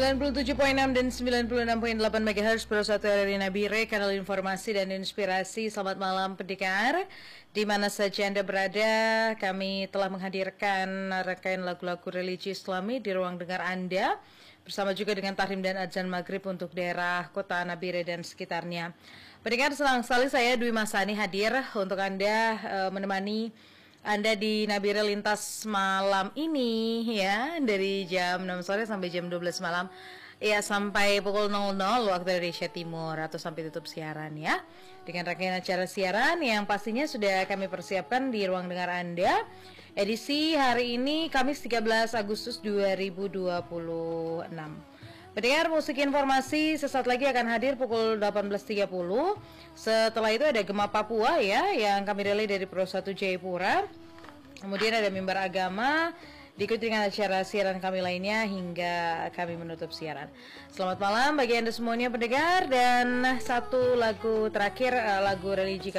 97.6 dan 96.8 MHz Pro 1 RRI Nabire, kanal informasi dan inspirasi. Selamat malam pendengar, di mana saja Anda berada. Kami telah menghadirkan rangkaian lagu-lagu religi Islami di ruang dengar Anda, bersama juga dengan tahrim dan azan maghrib untuk daerah kota Nabire dan sekitarnya. Pendengar, senang sekali saya Dwi Masani hadir untuk Anda, menemani Anda di Nabire Lintas malam ini ya, dari jam 6 sore sampai jam 12 malam ya, sampai pukul 00 waktu Indonesia Timur, atau sampai tutup siaran ya, dengan rangkaian acara siaran yang pastinya sudah kami persiapkan di ruang dengar Anda. Edisi hari ini Kamis 13 Agustus 2026. Pendengar, musik informasi sesaat lagi akan hadir pukul 18.30. Setelah itu ada Gema Papua ya, yang kami relay dari Pro 1 Jayapura. Kemudian ada mimbar agama, diikuti dengan acara siaran kami lainnya hingga kami menutup siaran. Selamat malam bagi Anda semuanya pendengar, dan satu lagu terakhir, lagu religi